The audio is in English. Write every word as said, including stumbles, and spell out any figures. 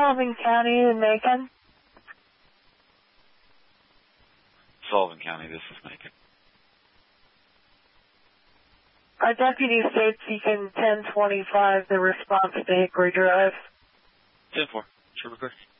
Sullivan County in Macon. Sullivan County, this is Macon. Our deputy states seeking ten twenty-five, the response to Hickory Drive. ten four, Trooper Chris.